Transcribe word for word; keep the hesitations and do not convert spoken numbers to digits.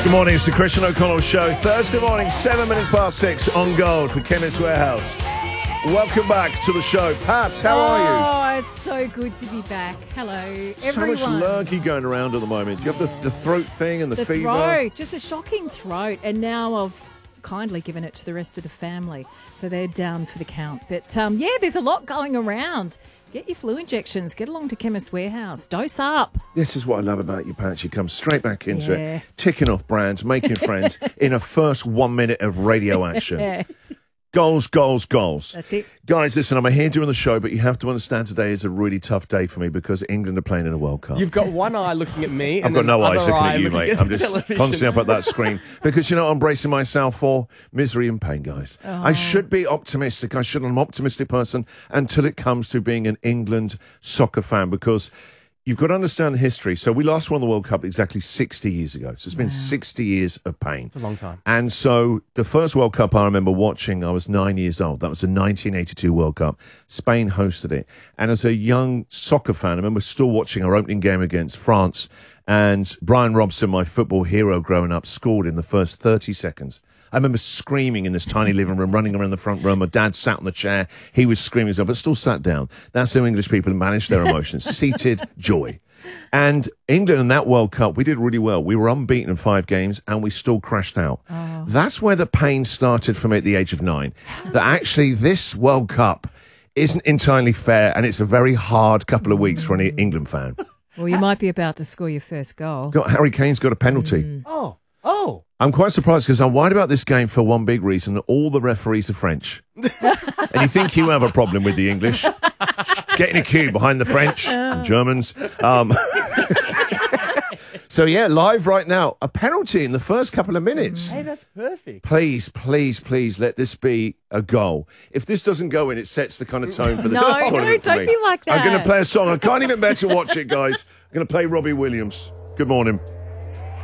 Good morning, it's the Christian O'Connell Show. Thursday morning, seven minutes past six on Gold for Chemist Warehouse. Welcome back to the show. Pat, how oh, are you? Oh, it's so good to be back. Hello, everyone. So much lurgy going around at the moment. You have the, the throat thing and the, the fever. throat, just a shocking throat. And now I've kindly given it to the rest of the family. So they're down for the count. But um, yeah, there's a lot going around. Get your flu injections. Get along to Chemist Warehouse. Dose up. This is what I love about you, Pat. You come straight back into Yeah. it, ticking off brands, making friends in a first one minute of radio action. Yeah. Goals, goals, goals. That's it. Guys, listen, I'm here doing the show, but you have to understand today is a really tough day for me because England are playing in a World Cup. You've got one eye looking at me. I've and got no the eyes other looking eye at you, looking mate. at I'm the just television. constantly up at that screen because, you know, I'm bracing myself for misery and pain, guys. Oh. I should be optimistic. I should. I'm an optimistic person until it comes to being an England soccer fan because you've got to understand the history. So we last won the World Cup exactly sixty years ago. So it's been sixty years of pain. It's a long time. And so the first World Cup I remember watching, I was nine years old. That was the nineteen eighty-two World Cup. Spain hosted it. And as a young soccer fan, I remember still watching our opening game against France. And Brian Robson, my football hero growing up, scored in the first thirty seconds. I remember screaming in this tiny living room, running around the front row. My dad sat on the chair. He was screaming as well, but still sat down. That's how English people manage their emotions. Seated joy. And England in that World Cup, we did really well. We were unbeaten in five games and we still crashed out. Oh. That's where the pain started for me at the age of nine. That actually this World Cup isn't entirely fair and it's a very hard couple of weeks for an England fan. Well, you might be about to score your first goal. Got, Harry Kane's got a penalty. Mm. Oh, oh. I'm quite surprised because I'm worried about this game for one big reason. All the referees are French. And you think you have a problem with the English? Get in a queue behind the French and Germans. Um, so, yeah, live right now. A penalty in the first couple of minutes. Hey, that's perfect. Please, please, please let this be a goal. If this doesn't go in, it sets the kind of tone for the No, no, tournament for don't me. be like I'm going to that. play a song. I can't even bear to watch it, guys. I'm going to play Robbie Williams. Good morning.